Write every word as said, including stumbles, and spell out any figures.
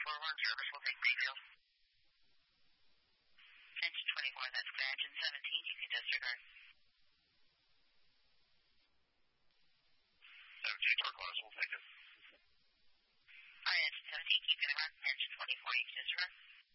four one service will take Mayfield. Engine twenty-four, that's clear. Engine seventeen, you can disregard. seventeen, turquoise, we'll take it. Alright, engine seventeen, keep it around. Engine twenty-four, you can disregard.